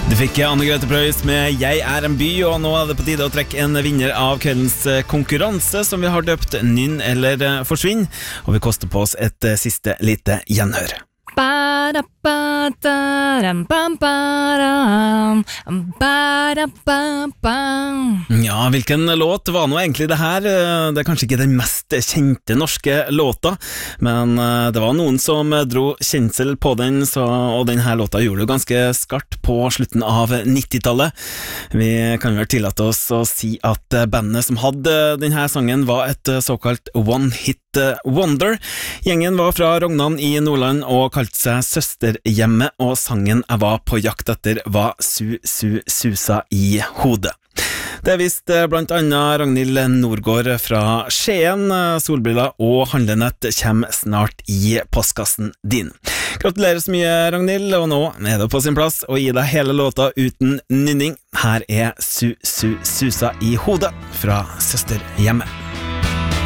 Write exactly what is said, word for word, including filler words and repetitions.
Du fikk Anne Grete Preus med Jeg er en by, og nå er det på tide å trekke en vinner av kveldens konkurranse, som vi har døpt Nynn eller Forsvinn, og vi koster på oss et siste lite gjenhør. Ja, hvilken låt var nå egentlig det her? Det er kanskje ikke den mest kjente norske låta, men det var noen som dro kjensel på den, så, og denne låta gjorde det ganske skarpt på slutten av nittitallet. Vi kan vel tillate oss å si at bandet som hadde denne sangen var et såkalt One Hit Wonder. Gjengen var fra Rognan i Nordland og kalte seg Søsterhjemmet, og sangen jeg var på jakt etter var Su Su Susa i hodet. Det visste blant annet Ragnhild Nordgård fra Skien. Solbriller og handlenett kommer snart i postkassen din. Gratulerer så mye, Ragnhild, og nå er det på sin plass å gi deg hele låta uten nynning. Her er Su Su Susa i hodet fra Søsterhjemmet.